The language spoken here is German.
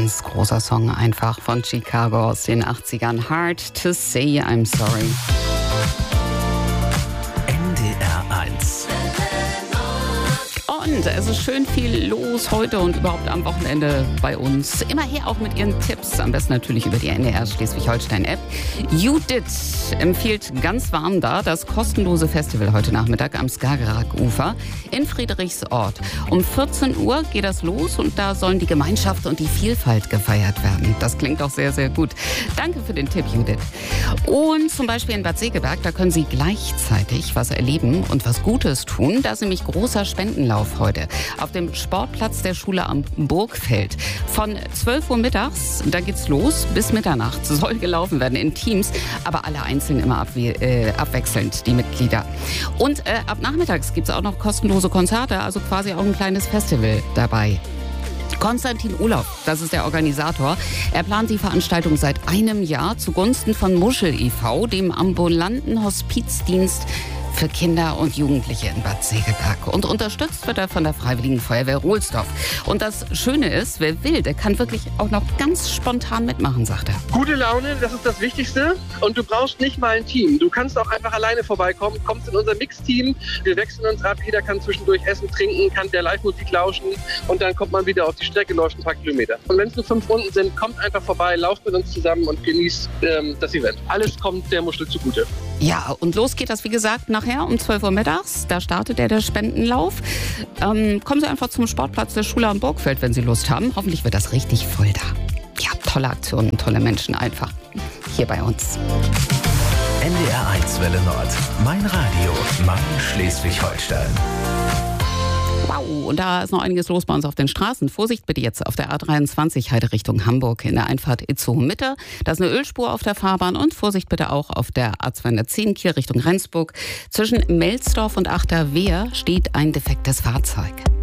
Ganz großer Song einfach von Chicago aus den 80ern. Hard to say I'm sorry. NDR 1. Und es ist schön viel los heute und überhaupt am Wochenende bei uns. Immer her auch mit Ihren Tipps, am besten natürlich über die NDR Schleswig-Holstein-App. You Did empfiehlt ganz warm da das kostenlose Festival heute Nachmittag am Skagerrak-Ufer in Friedrichsort. Um 14 Uhr geht das los und da sollen die Gemeinschaft und die Vielfalt gefeiert werden. Das klingt doch sehr, sehr gut. Danke für den Tipp, Judith. Und zum Beispiel in Bad Segeberg, da können Sie gleichzeitig was erleben und was Gutes tun. Da ist nämlich großer Spendenlauf heute auf dem Sportplatz der Schule am Burgfeld. Von 12 Uhr mittags, da geht's los, bis Mitternacht soll gelaufen werden in Teams, aber alle einzeln immer abwechselnd, die Mitglieder. Und ab nachmittags gibt's auch noch kostenlose Konzerte, also quasi auch ein kleines Festival dabei. Konstantin Urlaub, das ist der Organisator. Er plant die Veranstaltung seit einem Jahr zugunsten von Muschel e.V., dem ambulanten Hospizdienst für Kinder und Jugendliche in Bad Segeberg. Und unterstützt wird er von der Freiwilligen Feuerwehr Rohlsdorf. Und das Schöne ist, wer will, der kann wirklich auch noch ganz spontan mitmachen, sagt er. Gute Laune, das ist das Wichtigste. Und du brauchst nicht mal ein Team. Du kannst auch einfach alleine vorbeikommen, kommst in unser Mix-Team. Wir wechseln uns ab, jeder kann zwischendurch essen, trinken, kann der Live-Musik lauschen und dann kommt man wieder auf die Strecke, läuft ein paar Kilometer. Und wenn es nur 5 Runden sind, kommt einfach vorbei, lauft mit uns zusammen und genießt das Event. Alles kommt der Muschel zugute. Ja, und los geht das, wie gesagt, nachher um 12 Uhr mittags. Da startet der Spendenlauf. Kommen Sie einfach zum Sportplatz der Schule am Burgfeld, wenn Sie Lust haben. Hoffentlich wird das richtig voll da. Ja, tolle Aktionen, tolle Menschen einfach hier bei uns. NDR 1 Welle Nord. Mein Radio, mein Schleswig-Holstein. Wow, und da ist noch einiges los bei uns auf den Straßen. Vorsicht bitte jetzt auf der A23 Heide Richtung Hamburg in der Einfahrt Itzehoe Mitte. Da ist eine Ölspur auf der Fahrbahn und Vorsicht bitte auch auf der A210 Kiel Richtung Rendsburg. Zwischen Melsdorf und Achterwehr steht ein defektes Fahrzeug.